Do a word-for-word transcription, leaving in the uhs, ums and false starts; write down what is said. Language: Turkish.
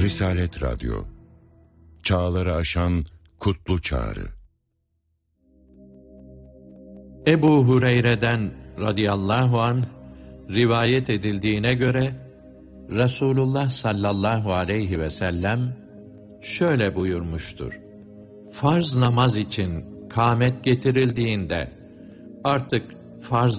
Risalet Radyo, çağları aşan kutlu çağrı. Ebu Hureyre'den radıyallahu anh rivayet edildiğine göre Resulullah sallallahu aleyhi ve sellem şöyle buyurmuştur: Farz namaz için kâmet getirildiğinde artık farz